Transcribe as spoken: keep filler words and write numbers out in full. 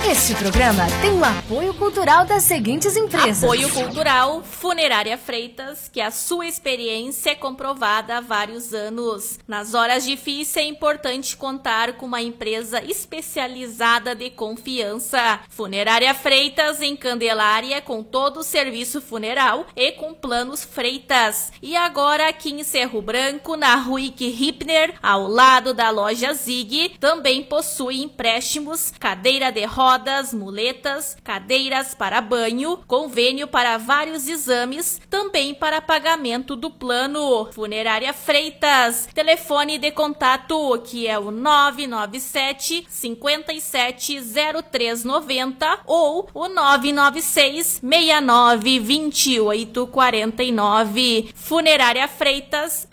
Este programa tem o apoio cultural das seguintes empresas. Apoio cultural Funerária Freitas, que a sua experiência é comprovada há vários anos. Nas horas difíceis é importante contar com uma empresa especializada de confiança. Funerária Freitas em Candelária, com todo o serviço funeral e com planos Freitas. E agora aqui em Cerro Branco, na Ruick Hipner, ao lado da loja Zig, também possui empréstimos, cadeira de rodas, muletas, cadeiras para banho, convênio para vários exames, também para pagamento do plano. Funerária Freitas, telefone de contato que é o nove nove sete, cinco sete, zero três nove zero ou o nove nove seis, seis nove, dois oito quatro nove. Funerária Freitas,